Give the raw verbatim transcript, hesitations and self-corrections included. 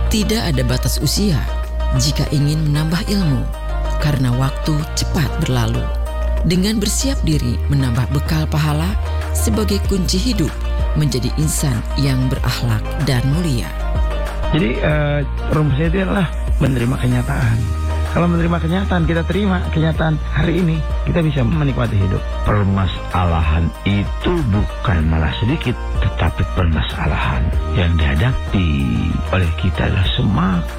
Tidak ada batas usia jika ingin menambah ilmu, karena waktu cepat berlalu. Dengan bersiap diri menambah bekal pahala sebagai kunci hidup menjadi insan yang berakhlak dan mulia. Jadi uh, rumusnya itu adalah menerima kenyataan. Kalau menerima kenyataan, kita terima kenyataan hari ini, kita bisa menikmati hidup. Permasalahan itu bukan malah sedikit, tetapi permasalahan yang dihadapi oleh kita adalah semakin